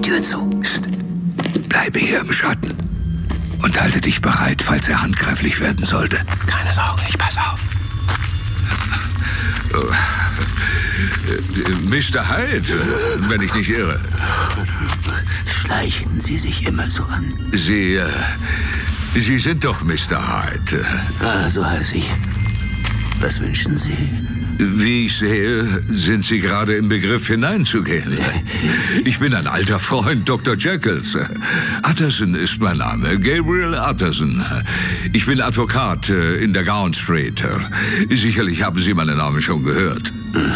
Tür zu. Psst. Bleibe hier im Schatten. Und halte dich bereit, falls er handgreiflich werden sollte. Keine Sorge, ich pass auf. Mr. Hyde, wenn ich nicht irre. Schleichen Sie sich immer so an. Sie sind doch Mr. Hyde. So heiße ich. Was wünschen Sie? Wie ich sehe, sind Sie gerade im Begriff hineinzugehen. Ich bin ein alter Freund Dr. Jekylls. Utterson ist mein Name, Gabriel Utterson. Ich bin Advokat in der Gown Street. Sicherlich haben Sie meinen Namen schon gehört.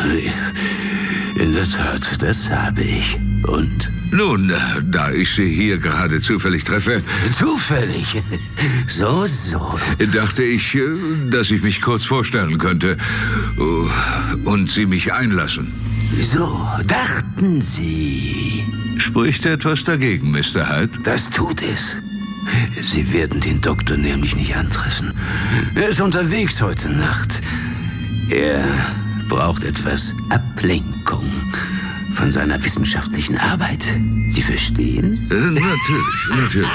In der Tat, das habe ich. Und? Nun, da ich Sie hier gerade zufällig treffe... Zufällig? So. Dachte ich, dass ich mich kurz vorstellen könnte und Sie mich einlassen. So, dachten Sie. Spricht etwas dagegen, Mr. Hyde? Das tut es. Sie werden den Doktor nämlich nicht antreffen. Er ist unterwegs heute Nacht. Er braucht etwas Ablenkung von seiner wissenschaftlichen Arbeit. Sie verstehen? Natürlich.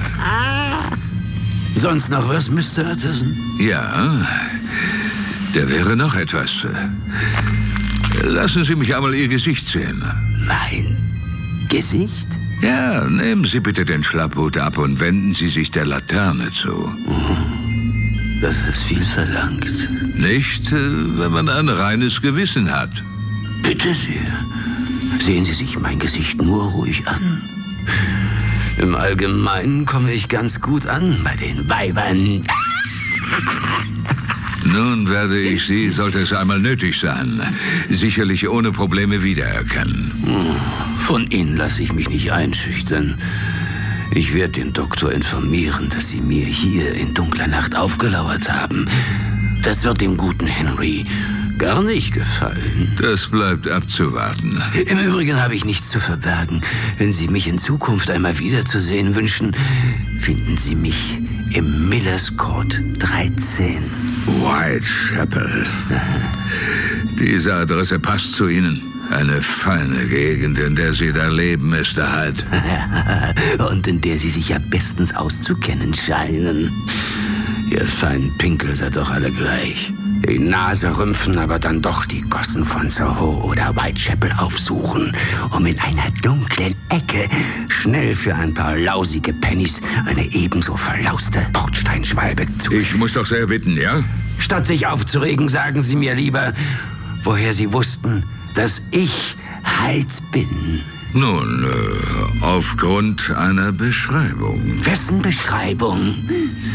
Sonst noch was, Mr. Utterson? Ja, da wäre noch etwas. Lassen Sie mich einmal Ihr Gesicht sehen. Mein Gesicht? Ja, nehmen Sie bitte den Schlapphut ab und wenden Sie sich der Laterne zu. Das ist viel verlangt. Nicht, wenn man ein reines Gewissen hat. Bitte sehr. Sehen Sie sich mein Gesicht nur ruhig an. Im Allgemeinen komme ich ganz gut an bei den Weibern. Nun werde ich Sie, sollte es einmal nötig sein, sicherlich ohne Probleme wiedererkennen. Von Ihnen lasse ich mich nicht einschüchtern. Ich werde den Doktor informieren, dass Sie mir hier in dunkler Nacht aufgelauert haben. Das wird dem guten Henry gar nicht gefallen. Das bleibt abzuwarten. Im Übrigen habe ich nichts zu verbergen. Wenn Sie mich in Zukunft einmal wiederzusehen wünschen, finden Sie mich im Millers Court 13. Whitechapel. Diese Adresse passt zu Ihnen. Eine feine Gegend, in der Sie da leben, Mr. Hyde. Und in der Sie sich ja bestens auszukennen scheinen. Ihr feinen Pinkel seid doch alle gleich. Die Nase rümpfen, aber dann doch die Gossen von Soho oder Whitechapel aufsuchen, um in einer dunklen Ecke schnell für ein paar lausige Pennies eine ebenso verlauste Bordsteinschwalbe zu... Ich muss doch sehr bitten, ja? Statt sich aufzuregen, sagen Sie mir lieber, woher Sie wussten, dass ich Hyde bin. Nun, aufgrund einer Beschreibung. Wessen Beschreibung?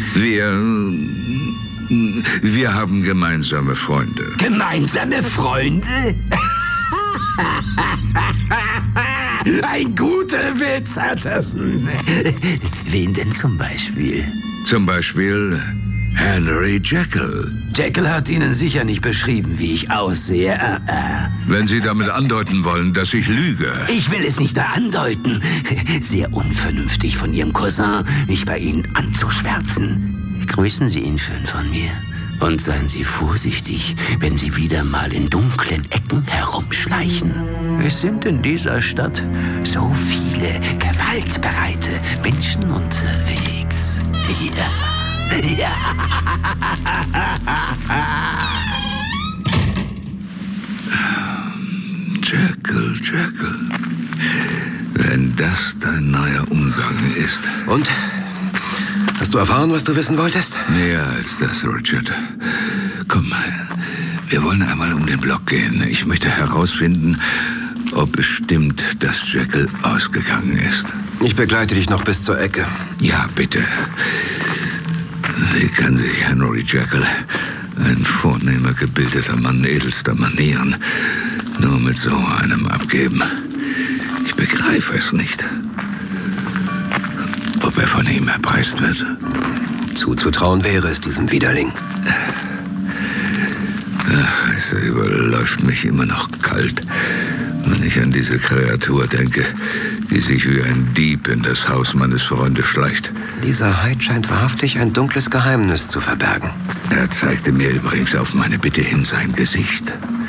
Wir haben gemeinsame Freunde. Gemeinsame Freunde? Ein guter Witz, Utterson. Wen denn zum Beispiel? Zum Beispiel Henry Jekyll. Jekyll hat Ihnen sicher nicht beschrieben, wie ich aussehe. Wenn Sie damit andeuten wollen, dass ich lüge. Ich will es nicht nur andeuten. Sehr unvernünftig von Ihrem Cousin, mich bei Ihnen anzuschwärzen. Grüßen Sie ihn schön von mir. Und seien Sie vorsichtig, wenn Sie wieder mal in dunklen Ecken herumschleichen. Es sind in dieser Stadt so viele gewaltbereite Menschen unterwegs. Ja. Jekyll. Wenn das dein neuer Umgang ist. Und? Hast du erfahren, was du wissen wolltest? Mehr als das, Richard. Komm, wir wollen einmal um den Block gehen. Ich möchte herausfinden, ob es stimmt, dass Jekyll ausgegangen ist. Ich begleite dich noch bis zur Ecke. Ja, bitte. Wie kann sich Henry Jekyll, ein vornehmer, gebildeter Mann edelster Manieren, nur mit so einem abgeben? Ich begreife es nicht. Ob er von ihm erpreist wird? Zuzutrauen wäre es diesem Widerling. Ach, es überläuft mich immer noch kalt, wenn ich an diese Kreatur denke, die sich wie ein Dieb in das Haus meines Freundes schleicht. Dieser Hyde scheint wahrhaftig ein dunkles Geheimnis zu verbergen. Er zeigte mir übrigens auf meine Bitte hin sein Gesicht.